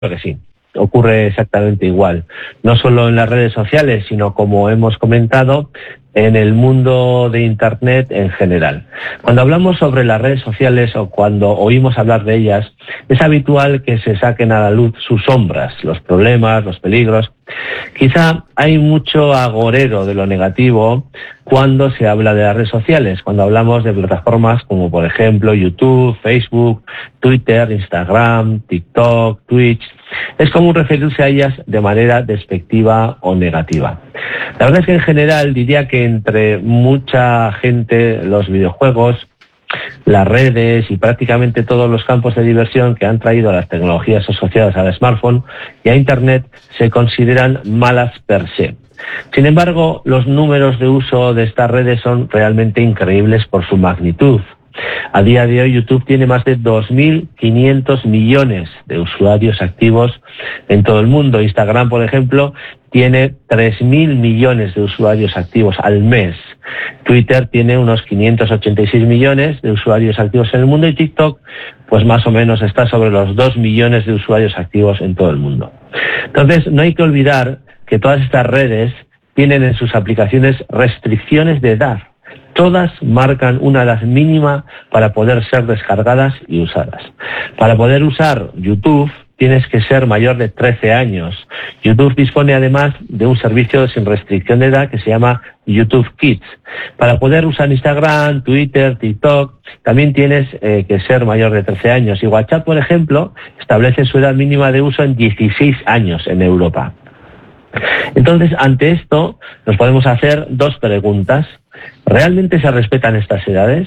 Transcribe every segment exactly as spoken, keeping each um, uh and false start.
Creo que sí, ocurre exactamente igual. No solo en las redes sociales, sino, como hemos comentado, en el mundo de Internet en general. Cuando hablamos sobre las redes sociales o cuando oímos hablar de ellas, es habitual que se saquen a la luz sus sombras, los problemas, los peligros. Quizá hay mucho agorero de lo negativo cuando se habla de las redes sociales, cuando hablamos de plataformas como, por ejemplo, YouTube, Facebook, Twitter, Instagram, TikTok, Twitch. Es común referirse a ellas de manera despectiva o negativa. La verdad es que en general diría que entre mucha gente los videojuegos, las redes y prácticamente todos los campos de diversión que han traído las tecnologías asociadas al smartphone y a Internet se consideran malas per se. Sin embargo, los números de uso de estas redes son realmente increíbles por su magnitud. A día de hoy, YouTube tiene más de dos mil quinientos millones de usuarios activos en todo el mundo. Instagram, por ejemplo, tiene tres mil millones de usuarios activos al mes. Twitter tiene unos quinientos ochenta y seis millones de usuarios activos en el mundo y TikTok, pues más o menos está sobre los dos millones de usuarios activos en todo el mundo. Entonces, no hay que olvidar que todas estas redes tienen en sus aplicaciones restricciones de edad. Todas marcan una edad mínima para poder ser descargadas y usadas. Para poder usar YouTube tienes que ser mayor de trece años. YouTube dispone además de un servicio sin restricción de edad que se llama YouTube Kids. Para poder usar Instagram, Twitter, TikTok, también tienes eh, que ser mayor de trece años. Y WhatsApp, por ejemplo, establece su edad mínima de uso en dieciséis años en Europa. Entonces, ante esto, nos podemos hacer dos preguntas. ¿Realmente se respetan estas edades?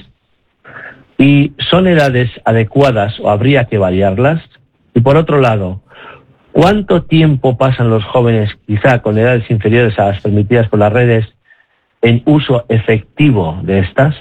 ¿Y son edades adecuadas o habría que variarlas? Y por otro lado, ¿cuánto tiempo pasan los jóvenes, quizá con edades inferiores a las permitidas por las redes, en uso efectivo de estas?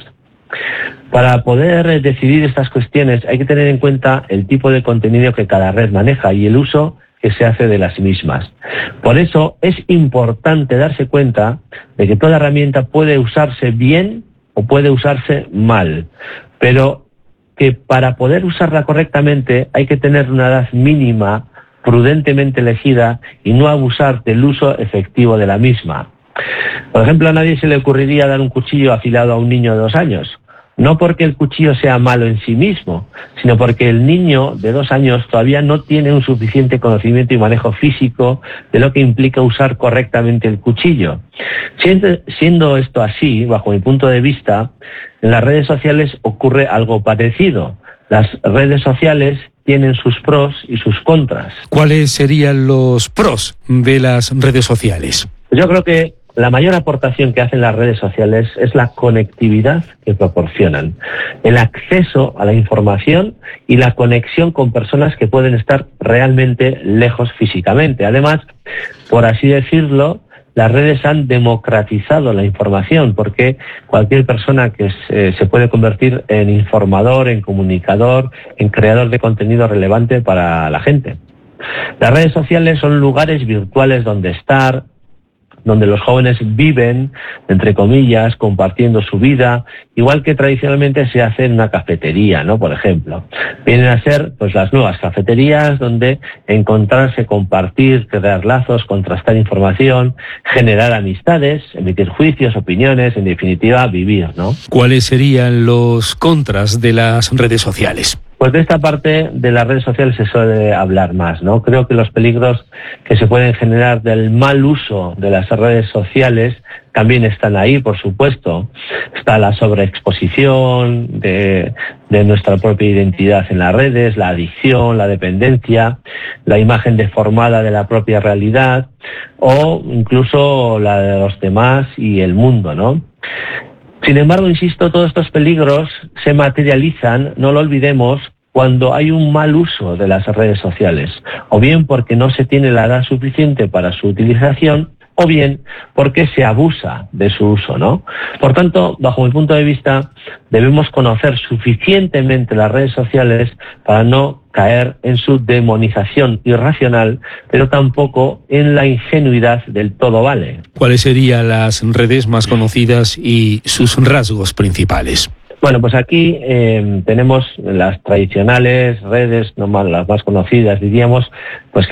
Para poder decidir estas cuestiones hay que tener en cuenta el tipo de contenido que cada red maneja y el uso que se hace de las mismas. Por eso es importante darse cuenta de que toda herramienta puede usarse bien o puede usarse mal, pero que para poder usarla correctamente hay que tener una edad mínima, prudentemente elegida y no abusar del uso efectivo de la misma. Por ejemplo, a nadie se le ocurriría dar un cuchillo afilado a un niño de dos años. No porque el cuchillo sea malo en sí mismo, sino porque el niño de dos años todavía no tiene un suficiente conocimiento y manejo físico de lo que implica usar correctamente el cuchillo. Siendo, siendo esto así, bajo mi punto de vista, en las redes sociales ocurre algo parecido. Las redes sociales tienen sus pros y sus contras. ¿Cuáles serían los pros de las redes sociales? Yo creo que la mayor aportación que hacen las redes sociales es la conectividad que proporcionan, el acceso a la información y la conexión con personas que pueden estar realmente lejos físicamente. Además, por así decirlo, las redes han democratizado la información porque cualquier persona que se, se puede convertir en informador, en comunicador, en creador de contenido relevante para la gente. Las redes sociales son lugares virtuales donde estar, donde los jóvenes viven, entre comillas, compartiendo su vida, igual que tradicionalmente se hace en una cafetería, ¿no? Por ejemplo. Vienen a ser, pues, las nuevas cafeterías donde encontrarse, compartir, crear lazos, contrastar información, generar amistades, emitir juicios, opiniones, en definitiva, vivir, ¿no? ¿Cuáles serían los contras de las redes sociales? Pues de esta parte de las redes sociales se suele hablar más, ¿no? Creo que los peligros que se pueden generar del mal uso de las redes sociales también están ahí, por supuesto. Está la sobreexposición de, de nuestra propia identidad en las redes, la adicción, la dependencia, la imagen deformada de la propia realidad o incluso la de los demás y el mundo, ¿no? Sin embargo, insisto, todos estos peligros se materializan, no lo olvidemos, cuando hay un mal uso de las redes sociales, o bien porque no se tiene la edad suficiente para su utilización, o bien porque se abusa de su uso, ¿no? Por tanto, bajo mi punto de vista, debemos conocer suficientemente las redes sociales para no caer en su demonización irracional, pero tampoco en la ingenuidad del todo vale. ¿Cuáles serían las redes más conocidas y sus rasgos principales? Bueno, pues aquí eh, tenemos las tradicionales redes, no más, las más conocidas, diríamos, pues